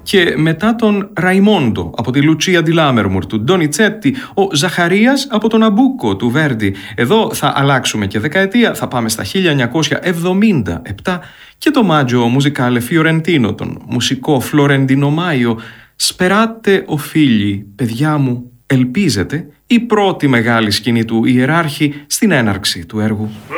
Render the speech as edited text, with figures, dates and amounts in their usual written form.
Και μετά τον Ραϊμόντο από τη Λουτσία ντι Λάμερμουρ του Ντονιτσέτη, ο Ζαχαρίας από τον Ναμπούκο του Βέρντι. Εδώ θα αλλάξουμε και δεκαετία, θα πάμε στα 1977 και το Maggio Musicale Fiorentino, τον μουσικό Φλωρεντίνο Μάιο. Σπεράτε ο φίλοι, παιδιά μου, ελπίζετε, η πρώτη μεγάλη σκηνή του ιεράρχη στην έναρξη του έργου.